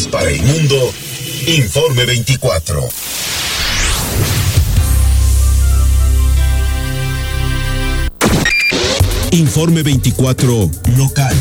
para el mundo, Informe 24. Informe 24 local.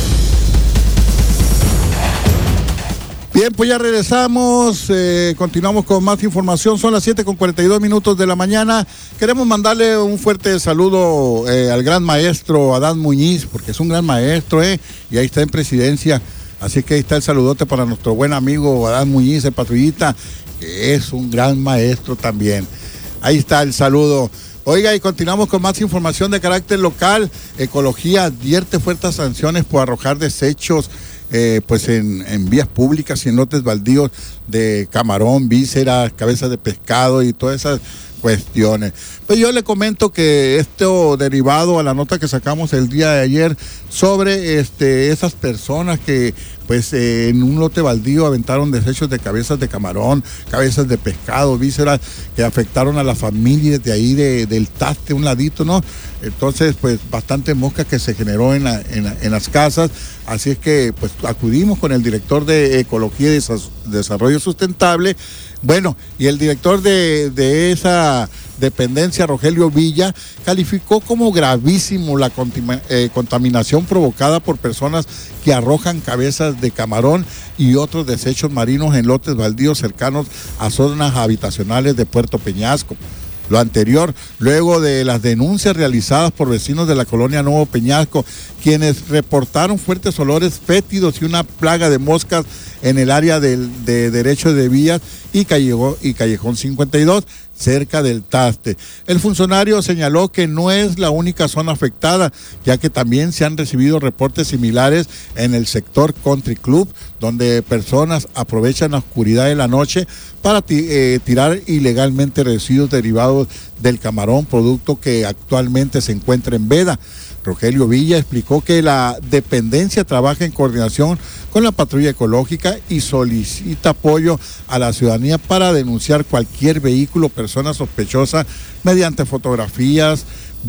Bien, pues ya regresamos, continuamos con más información, son las 7:42 de la mañana. Queremos mandarle un fuerte saludo al gran maestro Adán Muñiz, porque es un gran maestro, y ahí está en presidencia, así que ahí está el saludote para nuestro buen amigo Adán Muñiz, el patrullita, que es un gran maestro también. Ahí está el saludo. Oiga, y continuamos con más información de carácter local. Ecología advierte fuertes sanciones por arrojar desechos pues en vías públicas y en lotes baldíos de camarón, vísceras, cabezas de pescado y todas esas cuestiones. Pues yo le comento que esto derivado a la nota que sacamos el día de ayer sobre esas personas que pues en un lote baldío aventaron desechos de cabezas de camarón, cabezas de pescado, vísceras, que afectaron a las familias de ahí del Taste, un ladito, ¿no? Entonces, pues bastante mosca que se generó en las casas, así es que pues acudimos con el director de Ecología y Desarrollo Sustentable, bueno, y el director de esa dependencia, Rogelio Villa, calificó como gravísimo la contaminación provocada por personas que arrojan cabezas de camarón y otros desechos marinos en lotes baldíos cercanos a zonas habitacionales de Puerto Peñasco. Lo anterior, luego de las denuncias realizadas por vecinos de la colonia Nuevo Peñasco, quienes reportaron fuertes olores fétidos y una plaga de moscas en el área de Derecho de Vías y Callejón 52, cerca del Taste. El funcionario señaló que no es la única zona afectada, ya que también se han recibido reportes similares en el sector Country Club, donde personas aprovechan la oscuridad de la noche para tirar ilegalmente residuos derivados del camarón, producto que actualmente se encuentra en veda. Rogelio Villa explicó que la dependencia trabaja en coordinación con la patrulla ecológica y solicita apoyo a la ciudadanía para denunciar cualquier vehículo o persona sospechosa mediante fotografías,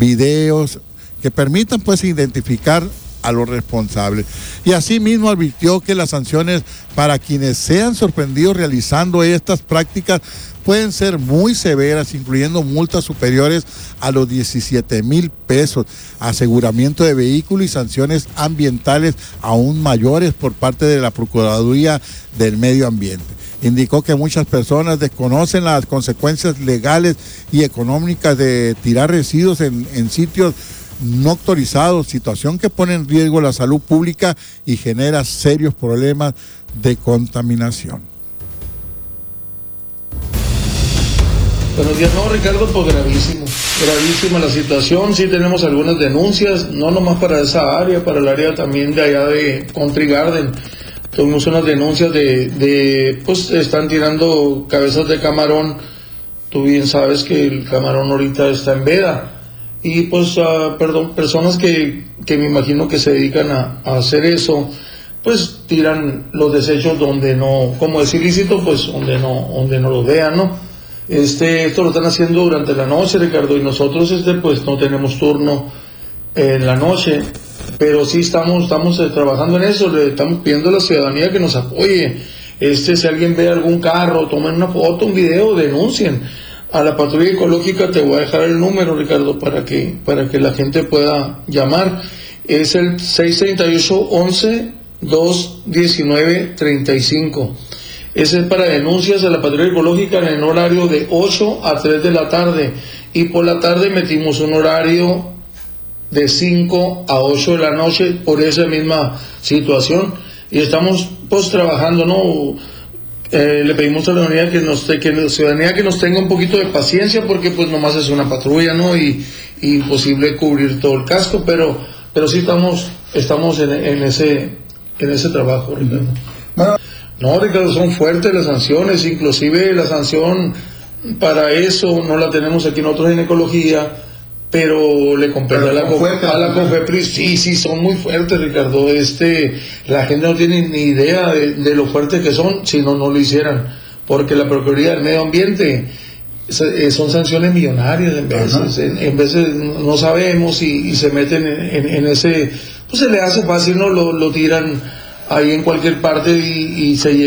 videos que permitan pues identificar a los responsables. Y asimismo advirtió que las sanciones para quienes sean sorprendidos realizando estas prácticas pueden ser muy severas, incluyendo multas superiores a los 17,000 pesos, aseguramiento de vehículo y sanciones ambientales aún mayores por parte de la Procuraduría del Medio Ambiente. Indicó que muchas personas desconocen las consecuencias legales y económicas de tirar residuos en sitios no autorizados, situación que pone en riesgo la salud pública y genera serios problemas de contaminación. Buenos días, no, Ricardo, pues gravísima la situación. Sí tenemos algunas denuncias, no nomás para esa área, para el área también de allá de Country Garden. Tuvimos unas denuncias pues están tirando cabezas de camarón. Tú bien sabes que el camarón ahorita está en veda. Y pues, personas que me imagino que se dedican a hacer eso, pues tiran los desechos donde no, como es ilícito, pues donde no lo vean, ¿no? Esto lo están haciendo durante la noche, Ricardo, y nosotros pues no tenemos turno en la noche, pero sí estamos trabajando en eso. Le estamos pidiendo a la ciudadanía que nos apoye. Si alguien ve algún carro, tomen una foto, un video, denuncien a la patrulla ecológica. Te voy a dejar el número, Ricardo, para que la gente pueda llamar. Es el 638-11-219-35. Ese es para denuncias a la patrulla ecológica en el horario de 8 a 3 de la tarde. Y por la tarde metimos un horario de 5 a 8 de la noche por esa misma situación. Y estamos pues trabajando, ¿no? Le pedimos a la ciudadanía que nos tenga un poquito de paciencia, porque pues nomás es una patrulla, ¿no? Y imposible cubrir todo el casco, pero sí estamos en ese trabajo, Ricardo. No, Ricardo, son fuertes las sanciones, inclusive la sanción para eso no la tenemos aquí nosotros en ecología, pero le comprende a la COFEPRIS. Sí, son muy fuertes, Ricardo. La gente no tiene ni idea de lo fuertes que son, si no lo hicieran, porque la Procuraduría del Medio Ambiente son sanciones millonarias en veces no sabemos y se meten en ese, pues se le hace fácil, no lo tiran ahí en cualquier parte y se